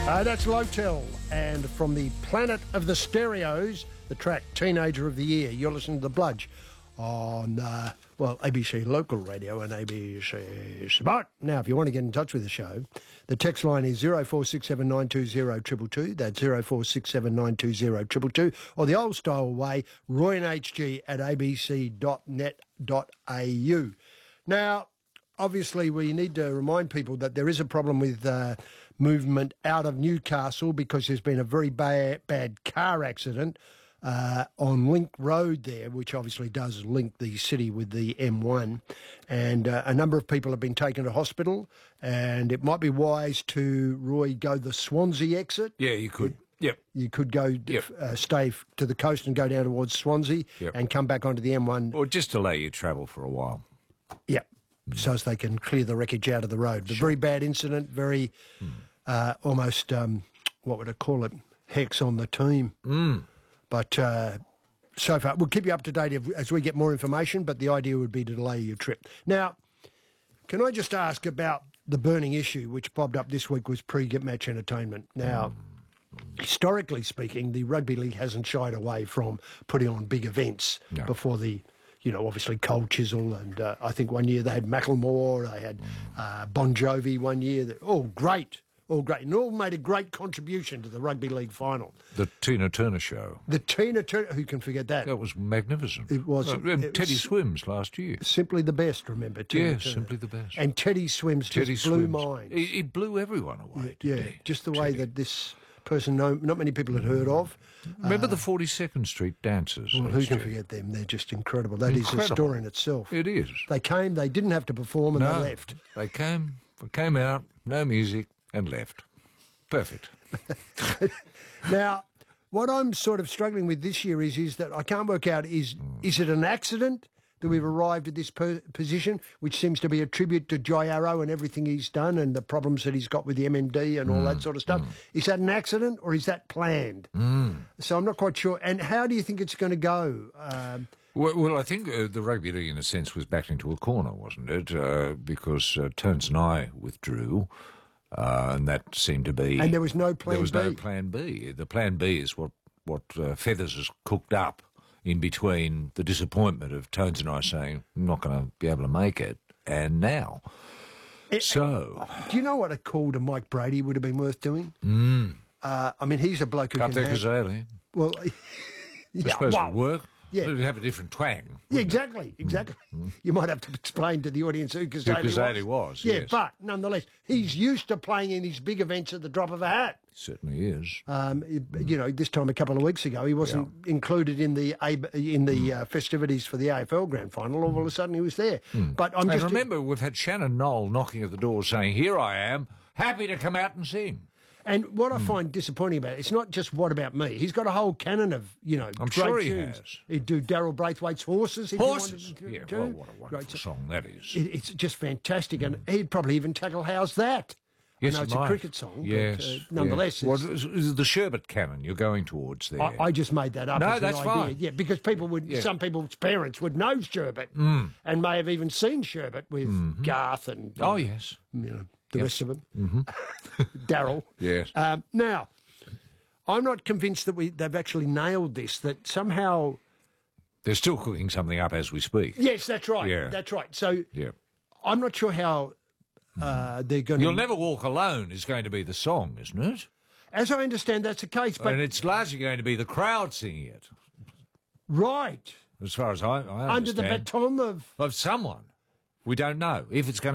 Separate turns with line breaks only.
That's Lotel, and from the planet of the stereos, the track Teenager of the Year. You're listening to The Bludge on, ABC Local Radio and ABC Sport. Now, if you want to get in touch with the show, the text line is 0467920222. That's 0467920222. Or the old-style way, royanhg at abc.net.au. Now, obviously, we need to remind people that there is a problem with movement out of Newcastle because there's been a very bad car accident on Link Road there, which obviously does link the city with the M1. And a number of people have been taken to hospital, and it might be wise to, Roy, go the Swansea exit.
Yeah, you could. Yep.
You could go stay to the coast and go down towards Swansea and come back onto the M1.
Or just delay your travel for a while.
Yep. So as they can clear the wreckage out of the road. But very bad incident, very almost, what would I call it, hex on the team. But so far, we'll keep you up to date as we get more information, but the idea would be to delay your trip. Now, can I just ask about the burning issue which bobbed up this week was pre-match entertainment. Now, historically speaking, the Rugby League hasn't shied away from putting on big events before the... obviously Cold Chisel, and I think one year they had Macklemore, they had Bon Jovi one year. All great, and all made a great contribution to the Rugby League final.
The Tina Turner show.
The Tina Turner, who can forget that?
That was magnificent.
It was.
Teddy Swims last year.
Simply the best, remember? Tina Turner.
Simply the best.
And Teddy Swims just blew minds.
He blew everyone away, didn't he?
Just the way that this person not many people had heard of.
Remember the 42nd Street dancers?
Well, who can forget them? They're just incredible. That is a story in itself.
It is.
They came, they didn't have to perform, and they left.
They came out, no music, and left. Perfect.
Now, what I'm sort of struggling with this year is that I can't work out, is it an accident that we've arrived at this position, which seems to be a tribute to Jai Arrow and everything he's done and the problems that he's got with the MMD and all that sort of stuff. Is that an accident or is that planned? So I'm not quite sure. And how do you think it's going to go?
Well, I think the Rugby League, in a sense, was backed into a corner, wasn't it? Because Terns and I withdrew, and that seemed to be...
And there was no plan B?
There was no plan B. The plan B is what Feathers has cooked up in between the disappointment of Tones and I saying, I'm not going to be able to make it, and now. Do
you know what a call to Mike Brady would have been worth doing? I mean, he's a bloke who
Up there, Kazali.
Well,
I suppose it would work.
Yeah.
It would have a different twang.
Yeah, exactly. You might have to explain to the audience who Kazali was.
Yeah, yes.
But nonetheless, he's used to playing in these big events at the drop of a hat.
Certainly is.
This time a couple of weeks ago, he wasn't included in the festivities for the AFL Grand Final. All of a sudden, he was there. But
remember, we've had Shannon Knoll knocking at the door saying, "Here I am, happy to come out and sing."
And what I find disappointing about it, it's not just What About Me. He's got a whole canon of,
I'm
great
sure he
tunes.
has.
He'd do Daryl Braithwaite's Horses.
Horses? Yeah, well, what a wonderful song that is.
It's just fantastic, and he'd probably even tackle How's That?
Yes,
I know it's a cricket song, but nonetheless...
Well, it's the Sherbet canon you're going towards there.
I just made that up as
that's
an idea.
fine.
Yeah, because some people's parents would know Sherbet and may have even seen Sherbet with Garth and...
Oh, yes.
The rest of them. Daryl.
Yes.
Now, I'm not convinced that they've actually nailed this, that somehow...
They're still cooking something up as we speak.
Yes, that's right.
Yeah.
That's right. So I'm not sure how they're going to...
You'll Never Walk Alone is going to be the song, isn't it?
As I understand, that's the case. But
and it's largely going to be the crowd singing it.
Right.
As far as I understand.
Under the baton of...
Of someone. We don't know if it's going to